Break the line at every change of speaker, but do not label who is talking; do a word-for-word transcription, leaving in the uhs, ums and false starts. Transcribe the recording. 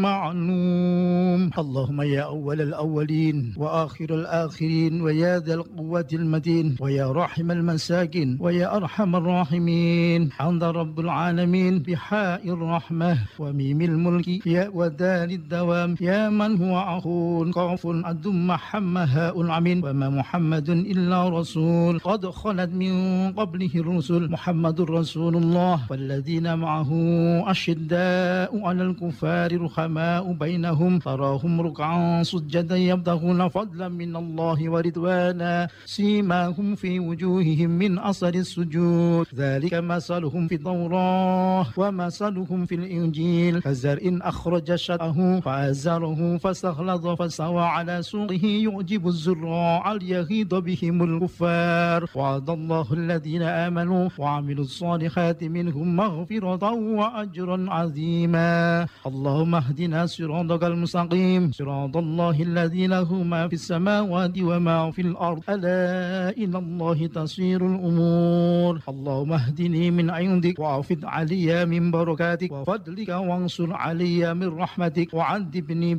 معلوم. اللهم يا أول الأولين وآخر الآخرين ويا ذا القوة المتين ويا راحم المساكين ويا أرحم الراحمين، حمد رب العالمين بحاء الرحمة وميم الملك يا ودال الدوام، يا من هو أخون قاف أدم حم هاء العمين، وما محمد إلا رسول قد خلت من قبله الرسل، محمد رسول الله والذين معه أشداء على الكفار رحماء بينهم، تراهم ركعا سجدا يبتغون فضلا من الله ورضوانا، سيماهم في وجوههم من أثر السجود، ذلك مثلهم في التوراة ومثلهم في الإنجيل، كزرع أخرج شطأه فأزره فاستغلظ فاستوى على سوقه يعجب الزراع ليغيظ بهم الكفار، وعد الله الذين آمنوا وعملوا الصالحات منهم مغفرة وأجرا عظيما. اللهم اهدنا صراطك المستقيم، صراط الله الذي له ما في السماوات وما في الأرض، ألا إلى الله تصير الأمور. اللهم اهدني من عندك وأفض علي من بركاتك وفضلك وانصر علي من رحمتك وعذبني